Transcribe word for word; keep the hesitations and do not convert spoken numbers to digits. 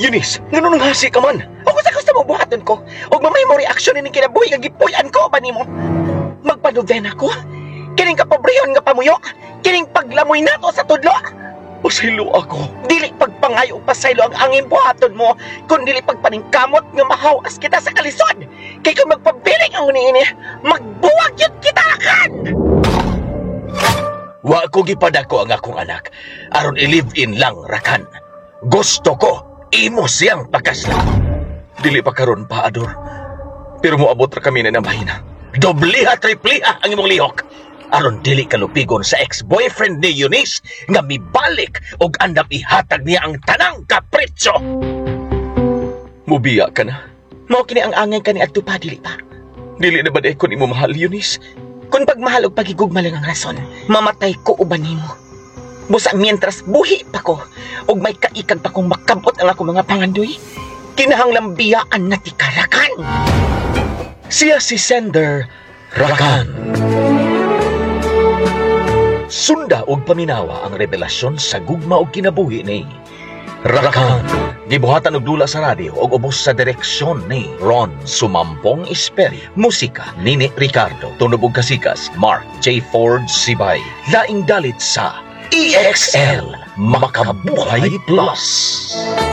Eunice, ganun nga si ka man. O kung sa gusto mo buhaton ko, o mamay mo reaksyon ni kinabuhi nga gipuyan ko ba nimo? Magpanovena ko? Kining kapobrehon nga pamuyok? Kining paglamoy nato sa tudlo? Pasaylo ako. Dili pagpangayo o pasaylo ang angin buhaton mo, kung dili pagpaningkamot nga mahawas kita sa kalisod. Kay kung magpabiling ang uniini, magbuwag yun kita akan! Wa ko gipadako ang akong anak aron i-live-in lang rakan. Gusto ko imo siyang pagkasla. Dili pa karon pa ador. Pero moabot ra kami na ng mahina. Dobliha tripliha ang imong lihok. Aron dili kalupigon sa ex-boyfriend ni Eunice nga mibalik og andam ihatag niya ang tanang kapritso. Mubiya ka na. Mao kini ang angay ka ni adto pa, dili pa. Dili na ba day kon imo mahal, Eunice? Kung pagmahal og pagigugma lang ang rason, mamatay ko uban nimo. Busa mientras buhi pa ko, og may kaikag pa kong makabot ang ako mga pangandoy, kinahanglang biyaan na ti Karakan. Siya si Sender Rakan. Sunda og paminawa ang revelasyon sa gugma og kinabuhi ni Rakan. Gibuhatan og dula sa radyo og ubos sa direksyon ni Ron Sumampong Esperi. Musika Nini Ricardo. Tunog og kasikas Mark J. Ford Sibay. Laing dalit sa E X L Makabuhay Plus.